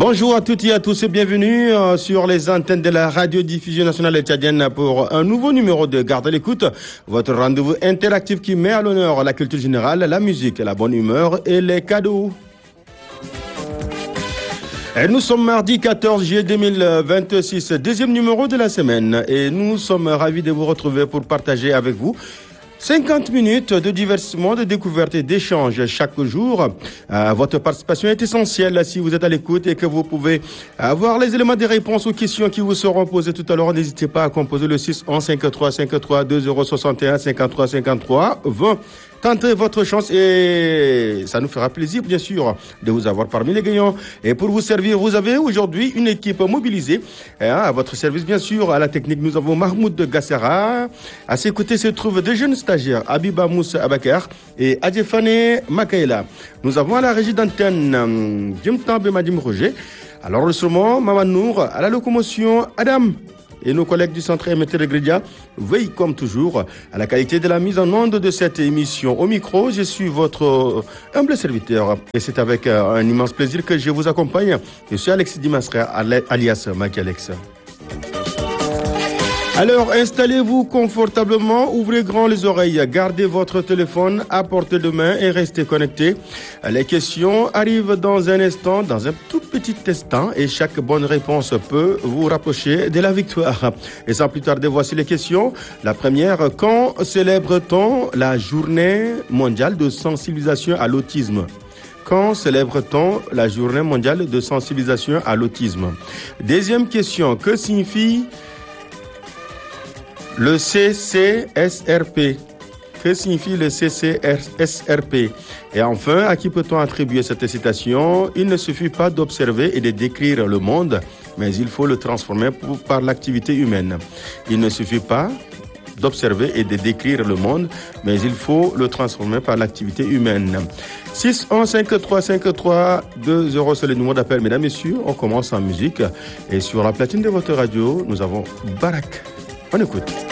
Bonjour à toutes et à tous et bienvenue sur les antennes de la radiodiffusion nationale tchadienne pour un nouveau numéro de Garde à l'écoute, votre rendez-vous interactif qui met à l'honneur la culture générale, la musique, la bonne humeur et les cadeaux. Et nous sommes mardi 14 juillet 2026, deuxième numéro de la semaine et nous sommes ravis de vous retrouver pour partager avec vous 50 minutes de divertissement, de découverte et d'échange chaque jour. Votre participation est essentielle si vous êtes à l'écoute et que vous pouvez avoir les éléments de réponse aux questions qui vous seront posées tout à l'heure. N'hésitez pas à composer le 6 11 53 53 2061 53 53 20. Tentez votre chance et ça nous fera plaisir, bien sûr, de vous avoir parmi les gagnants. Et pour vous servir, vous avez aujourd'hui une équipe mobilisée à votre service, bien sûr. À la technique, nous avons Mahmoud Gassara. À ses côtés se trouvent deux jeunes stagiaires, Abiba Moussa Abakar et Adjefane Makaela. Nous avons à la régie d'antenne Jimtan Bemadim Roger. À l'enregistrement, Maman Nour. À la locomotion, Adam. Et nos collègues du centre émetteur de Grédia veillent comme toujours à la qualité de la mise en onde de cette émission. Au micro, je suis votre humble serviteur et c'est avec un immense plaisir que je vous accompagne. Je suis Alexis Dimasra, alias Mike Alex. Alors, installez-vous confortablement, ouvrez grand les oreilles, gardez votre téléphone à portée de main et restez connectés. Les questions arrivent dans un instant, dans un tout petit instant, et chaque bonne réponse peut vous rapprocher de la victoire. Et sans plus tarder, voici les questions. La première, quand célèbre-t-on la journée mondiale de sensibilisation à l'autisme ? Quand célèbre-t-on la journée mondiale de sensibilisation à l'autisme ? Deuxième question, que signifie le CCSRP? Que signifie le CCSRP? Et enfin, à qui peut-on attribuer cette citation? Il ne suffit pas d'observer et de décrire le monde, mais il faut le transformer par l'activité humaine. Il ne suffit pas d'observer et de décrire le monde, mais il faut le transformer par l'activité humaine. 6 11 53 53 20, c'est le numéro d'appel, mesdames, messieurs. On commence en musique. Et sur la platine de votre radio, nous avons Barak. On écoute.